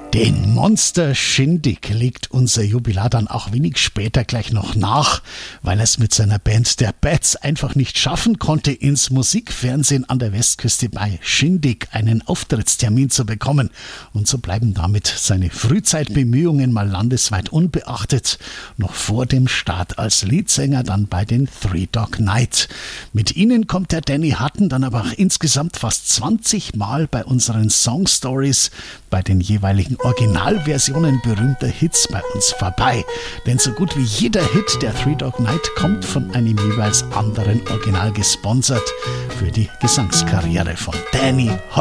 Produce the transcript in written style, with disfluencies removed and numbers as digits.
Den Monster Shindig legt unser Jubilar dann auch wenig später gleich noch nach, weil er es mit seiner Band der Bats einfach nicht schaffen konnte, ins Musikfernsehen an der Westküste bei Shindig einen Auftrittstermin zu bekommen. Und so bleiben damit seine Frühzeitbemühungen mal landesweit unbeachtet, noch vor dem Start als Leadsänger dann bei den Three Dog Night. Mit ihnen kommt der Danny Hutton dann aber auch insgesamt fast 20 Mal bei unseren Song Stories, bei den jeweiligen Originalversionen berühmter Hits bei uns vorbei. Denn so gut wie jeder Hit der Three Dog Night kommt von einem jeweils anderen Original gesponsert für die Gesangskarriere von Danny Hutton.